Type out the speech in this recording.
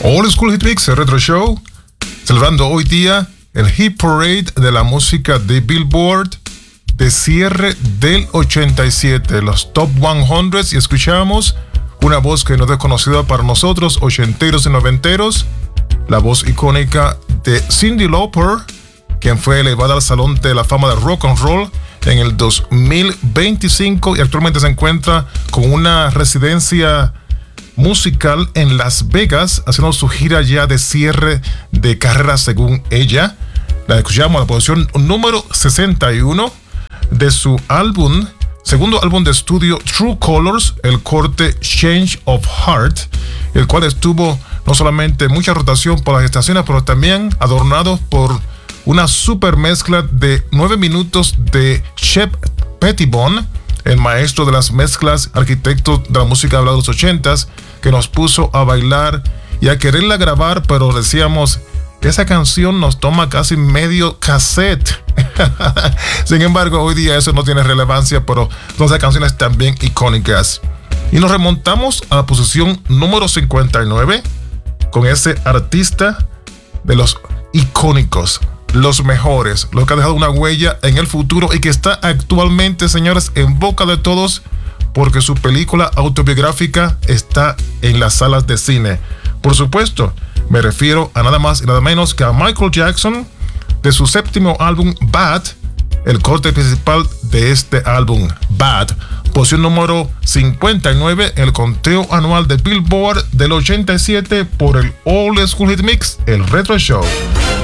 Old School Hit Mix, el Retro Show, celebrando hoy día el Hit Parade de la música de Billboard de cierre del 87, los Top 100, y escuchamos una voz que no es desconocida para nosotros, ochenteros y noventeros, la voz icónica de Cyndi Lauper, quien fue elevada al Salón de la Fama de Rock and Roll en el 2025 y actualmente se encuentra con una residencia musical en Las Vegas, haciendo su gira ya de cierre de carrera según ella. La escuchamos a la posición número 61 de su álbum, segundo álbum de estudio True Colors, el corte Change of Heart, el cual estuvo no solamente mucha rotación por las estaciones, pero también adornado por una super mezcla de 9 minutos de Shep Pettibone, el maestro de las mezclas, arquitecto de la música de los 80s, que nos puso a bailar y a quererla grabar, pero decíamos, esa canción nos toma casi medio cassette. Sin embargo, hoy día eso no tiene relevancia, pero son esas canciones también icónicas. Y nos remontamos a la posición número 59 con ese artista de los icónicos, los mejores, lo que ha dejado una huella en el futuro y que está actualmente, señores, en boca de todos, porque su película autobiográfica está en las salas de cine. Por supuesto, me refiero a nada más y nada menos que a Michael Jackson, de su séptimo álbum Bad, el corte principal de este álbum, Bad, posición número 59 en el conteo anual de Billboard del 87 por el Old School Hit Mix, el Retro Show.